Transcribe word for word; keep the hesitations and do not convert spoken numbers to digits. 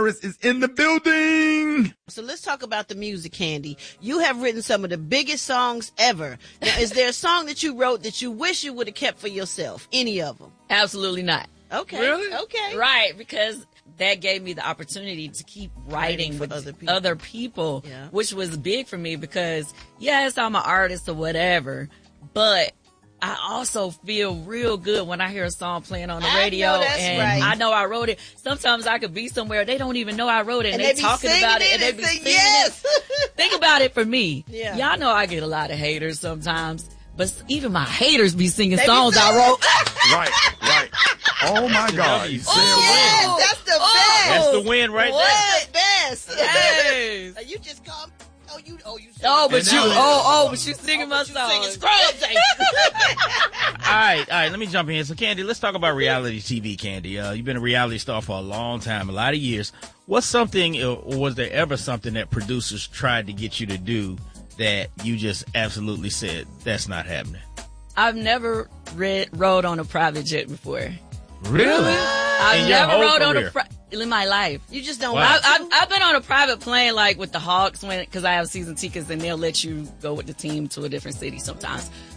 Harris is in the building. So let's talk about the music, Candy. You have written some of the biggest songs ever. Now, is there a song that you wrote that you wish you would have kept for yourself? Any of them? Absolutely not. Okay. Really? Okay. Right, because that gave me the opportunity to keep writing, Writing for with other people. other people, Yeah. which was big for me because, yes, I'm an artist or whatever, but I also feel real good when I hear a song playing on the I radio, know that's and right. I know I wrote it. Sometimes I could be somewhere, they don't even know I wrote it, and, And they, they be talking singing about it, it and they and be say, singing yes. it. Think about it for me. Yeah. Y'all know I get a lot of haters sometimes, but even my haters be singing They be songs I singing. wrote. Right, right. Oh my God. W. Yes, that's the best. That's the win right What? Best. Yes. Uh, you just come. Oh, you. Oh, you. Oh, but And you, now- oh, oh, but you singing my You singing songs. Scrubs, ain't you? All right, all right. Let me jump in. So, Candy, let's talk about reality T V. Candy, uh, you've been a reality star for a long time, a lot of years. What's something, or was there ever something that producers tried to get you to do that you just absolutely said that's not happening? I've never read, rode on a private jet before. Really? I've In your never whole rode on career? a pri- in my life. You just don't. Wow. want I, to? I've, I've been on a private plane like with the Hawks when because I have season tickets and they'll let you go with the team to a different city sometimes.